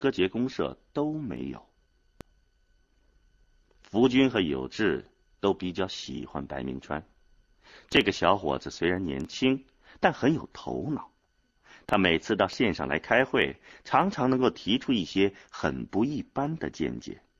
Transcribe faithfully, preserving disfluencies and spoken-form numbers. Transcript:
各节公社都没有。福军和有志都比较喜欢白明川。这个小伙子虽然年轻，但很有头脑。他每次到县上来开会，常常能够提出一些很不一般的见解。